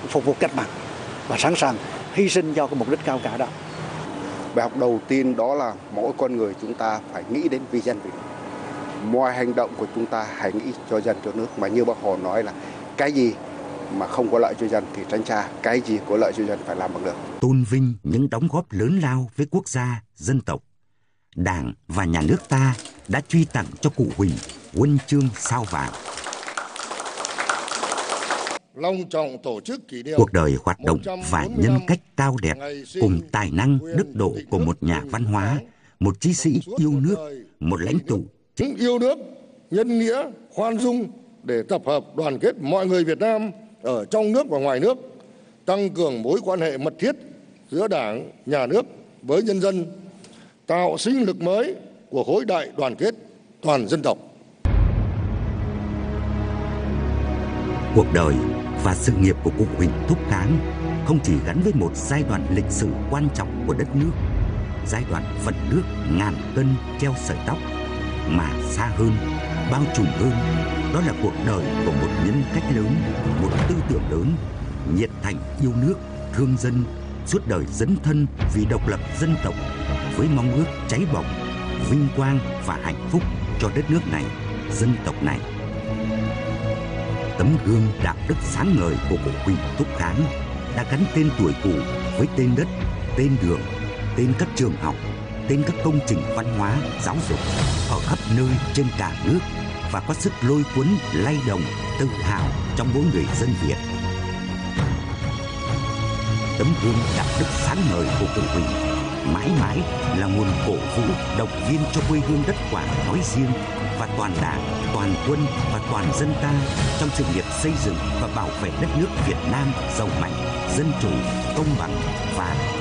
phục vụ cách mạng và sẵn sàng hy sinh cho cái mục đích cao cả đó. Bài học đầu tiên đó là mỗi con người chúng ta phải nghĩ đến vì dân vì nước. Mọi hành động của chúng ta hãy nghĩ cho dân cho nước, mà như Bác Hồ nói là cái gì mà không có lợi cho dân thì tránh xa, cái gì có lợi cho dân phải làm bằng được. Tôn vinh những đóng góp lớn lao với quốc gia, dân tộc, Đảng và Nhà nước ta đã truy tặng cho cụ Huỳnh huân chương Sao Vàng. Long trọng tổ chức kỷ niệm cuộc đời hoạt động và nhân cách cao đẹp cùng tài năng đức độ của một nhà văn hóa, một chí sĩ yêu nước, một lãnh tụ yêu nước, nhân nghĩa, khoan dung để tập hợp đoàn kết mọi người Việt Nam ở trong nước và ngoài nước, tăng cường mối quan hệ mật thiết giữa Đảng, Nhà nước với nhân dân, tạo sinh lực mới của khối đại đoàn kết toàn dân tộc. Cuộc đời và sự nghiệp của cụ Huỳnh Thúc Kháng không chỉ gắn với một giai đoạn lịch sử quan trọng của đất nước, giai đoạn vận nước ngàn cân treo sợi tóc, mà xa hơn, bao trùm hơn, đó là cuộc đời của một nhân cách lớn, một tư tưởng lớn, nhiệt thành yêu nước, thương dân, suốt đời dấn thân vì độc lập dân tộc, với mong ước cháy bỏng, vinh quang và hạnh phúc cho đất nước này, dân tộc này. Tấm gương đạo đức sáng ngời của cụ Huỳnh Thúc Kháng đã gắn tên tuổi cụ với tên đất, tên đường, tên các trường học, tên các công trình văn hóa, giáo dục ở khắp nơi trên cả nước và có sức lôi cuốn, lay động, tự hào trong mỗi người dân Việt. Tấm gương đạo đức sáng ngời của cụ Huỳnh mãi mãi là nguồn cổ vũ, động viên cho quê hương đất Quảng nói riêng và toàn Đảng, toàn quân và toàn dân ta trong sự nghiệp xây dựng và bảo vệ đất nước Việt Nam giàu mạnh, dân chủ, công bằng và